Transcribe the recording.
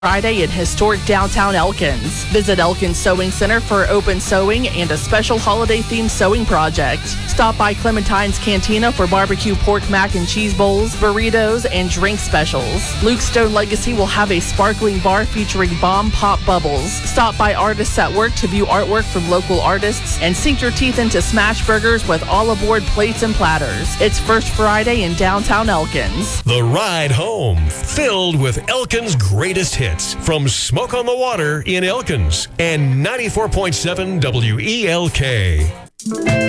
Friday in historic downtown Elkins. Visit Elkins Sewing Center for open sewing and a special holiday-themed sewing project. Stop by Clementine's Cantina for barbecue pork mac and cheese bowls, burritos, and drink specials. Luke Stone Legacy will have a sparkling bar featuring bomb pop bubbles. Stop by Artists at Work to view artwork from local artists and sink your teeth into smash burgers with all-aboard plates and platters. It's First Friday in downtown Elkins. The Ride Home, filled with Elkins' greatest hits from Smoke on the Water in Elkins and 94.7 WELK.